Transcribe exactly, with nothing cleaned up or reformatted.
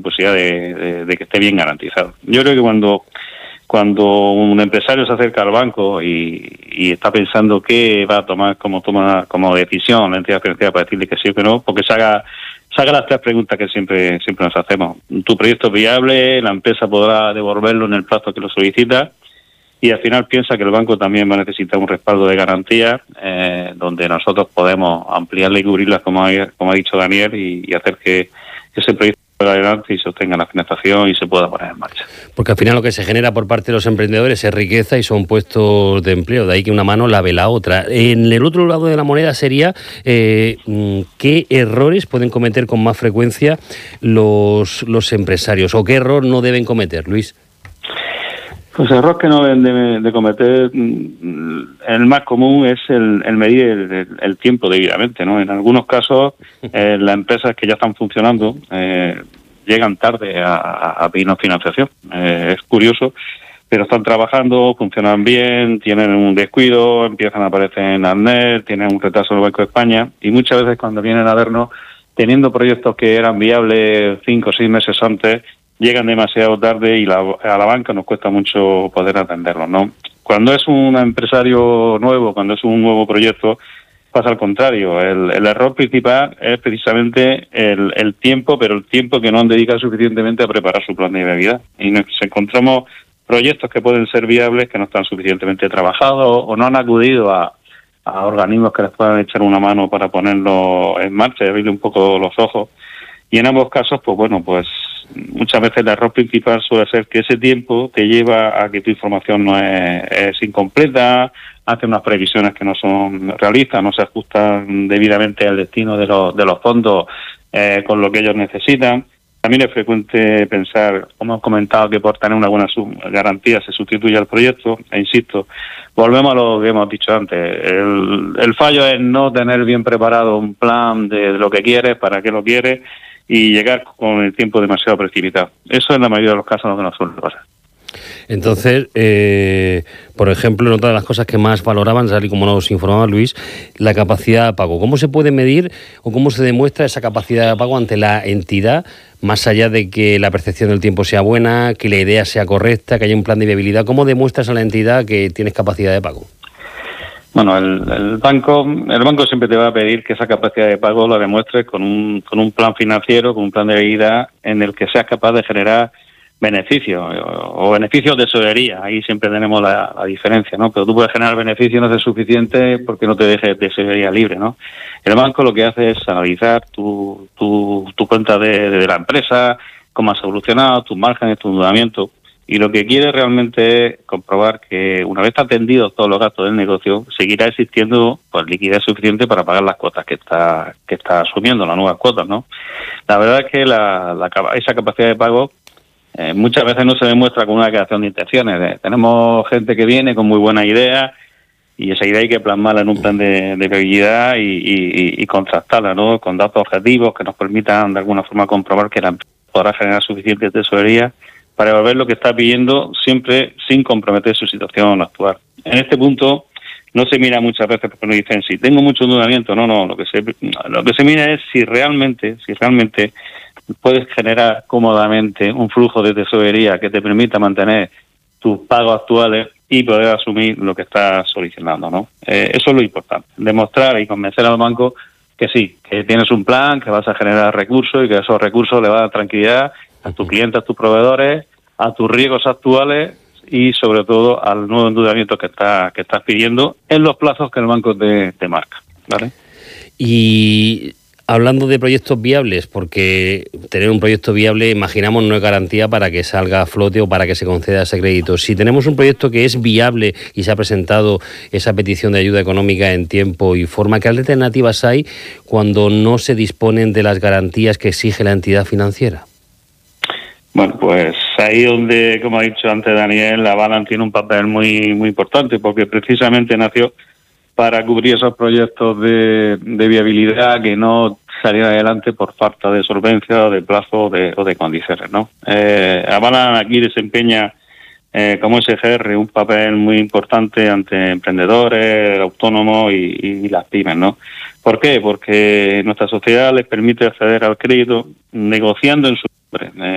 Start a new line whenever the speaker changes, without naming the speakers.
posibilidad de, de, de que esté bien garantizado. Yo creo que cuando cuando un empresario se acerca al banco y, y está pensando qué va a tomar como toma como decisión la entidad financiera para decirle que sí o que no, porque se haga, se haga las tres preguntas que siempre siempre nos hacemos. ¿Tu proyecto es viable? ¿La empresa podrá devolverlo en el plazo que lo solicita? Y al final piensa que el banco también va a necesitar un respaldo de garantía, eh, donde nosotros podemos ampliarla y cubrirlas, como ha, como ha dicho Daniel, y, y hacer que, que ese proyecto vaya adelante y se obtenga la financiación y se pueda poner en marcha.
Porque al final lo que se genera por parte de los emprendedores es riqueza y son puestos de empleo, de ahí que una mano lave la otra. En el otro lado de la moneda sería eh, qué errores pueden cometer con más frecuencia los, los empresarios, o qué error no deben cometer, Luis.
Pues el error que no deben de, de cometer, el más común es el, el medir el, el tiempo debidamente, ¿no? En algunos casos, eh, las empresas que ya están funcionando eh, llegan tarde a, a pedirnos financiación. Eh, es curioso, pero están trabajando, funcionan bien, tienen un descuido, empiezan a aparecer en ARNER, tienen un retraso en el Banco de España, y muchas veces cuando vienen a vernos, teniendo proyectos que eran viables cinco o seis meses antes, llegan demasiado tarde y la, a la banca nos cuesta mucho poder atenderlos, ¿no? Cuando es un empresario nuevo, cuando es un nuevo proyecto, pasa al contrario. El, el error principal es precisamente el, el tiempo, pero el tiempo que no han dedicado suficientemente a preparar su plan de viabilidad. Y nos encontramos proyectos que pueden ser viables, que no están suficientemente trabajados o no han acudido a, a organismos que les puedan echar una mano para ponerlo en marcha y abrirle un poco los ojos. Y en ambos casos, pues bueno, pues muchas veces el error principal suele ser que ese tiempo te lleva a que tu información no es, es incompleta, hace unas previsiones que no son realistas, no se ajustan debidamente al destino de los, de los fondos eh, con lo que ellos necesitan. También es frecuente pensar, como hemos comentado, que por tener una buena garantía se sustituye al proyecto, e insisto, volvemos a lo que hemos dicho antes, el, el fallo es no tener bien preparado un plan de, de lo que quieres, para qué lo quieres, y llegar con el tiempo demasiado precipitado. Eso en la mayoría de los casos lo que nos suele pasar.
Entonces, eh, por ejemplo, en otra de las cosas que más valoraban, tal y como nos informaba Luis, la capacidad de pago. ¿Cómo se puede medir o cómo se demuestra esa capacidad de pago ante la entidad, más allá de que la percepción del tiempo sea buena, que la idea sea correcta, que haya un plan de viabilidad? ¿Cómo demuestras a la entidad que tienes capacidad de pago?
Bueno, el, el banco el banco siempre te va a pedir que esa capacidad de pago la demuestres con un, con un plan financiero, con un plan de viabilidad en el que seas capaz de generar beneficios o, o beneficios de tesorería. Ahí siempre tenemos la, la diferencia, ¿no? Pero tú puedes generar beneficios, no es suficiente porque no te dejes de tesorería libre, ¿no? El banco lo que hace es analizar tu, tu, tu cuenta de, de la empresa, cómo has evolucionado, tus márgenes, tu endeudamiento. Y lo que quiere realmente es comprobar que una vez atendidos todos los gastos del negocio, seguirá existiendo pues liquidez suficiente para pagar las cuotas que está que está asumiendo, las nuevas cuotas, ¿no? La verdad es que la, la esa capacidad de pago eh, muchas veces no se demuestra con una declaración de intenciones. Eh, tenemos gente que viene con muy buenas ideas y esa idea hay que plasmarla en un plan de, de viabilidad y, y, y contrastarla, ¿no? Con datos objetivos que nos permitan de alguna forma comprobar que la empresa podrá generar suficiente tesorería para devolver lo que está pidiendo, siempre sin comprometer su situación actual. En este punto no se mira muchas veces porque nos dicen si tengo mucho endeudamiento, no, no, lo que se lo que se mira es si realmente, si realmente puedes generar cómodamente un flujo de tesorería que te permita mantener tus pagos actuales y poder asumir lo que estás solicitando, ¿no? Eh, eso es lo importante, demostrar y convencer al banco que sí, que tienes un plan, que vas a generar recursos y que esos recursos le van a dar tranquilidad a tus clientes, a tus proveedores, a tus riesgos actuales y sobre todo al nuevo endeudamiento que estás que estás pidiendo en los plazos que el banco te, te marca, ¿vale?
Y hablando de proyectos viables, porque tener un proyecto viable, imaginamos, no es garantía para que salga a flote o para que se conceda ese crédito. Si tenemos un proyecto que es viable y se ha presentado esa petición de ayuda económica en tiempo y forma, ¿qué alternativas hay cuando no se disponen de las garantías que exige la entidad financiera?
Bueno, pues ahí donde, como ha dicho antes Daniel, la Avalan tiene un papel muy muy importante porque precisamente nació para cubrir esos proyectos de, de viabilidad que no salieran adelante por falta de solvencia o de plazo o de, o de condiciones, ¿no? Eh, Avalan aquí desempeña eh, como S G R un papel muy importante ante emprendedores, autónomos y, y las pymes, ¿no? ¿Por qué? Porque nuestra sociedad les permite acceder al crédito negociando en su nombre. Eh,